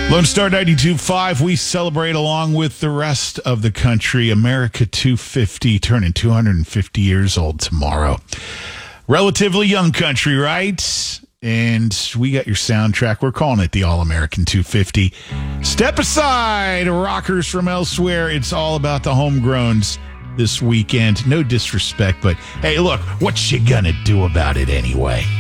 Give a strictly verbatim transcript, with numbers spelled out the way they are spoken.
Lone Star ninety-two point five, we celebrate along with the rest of the country. America two fifty, turning two hundred fifty years old tomorrow. Relatively young country, right? And we got your soundtrack. We're calling it the All-American two fifty. Step aside, rockers from elsewhere. It's all about the homegrowns this weekend. No disrespect, but hey, look, what you gonna do about it anyway?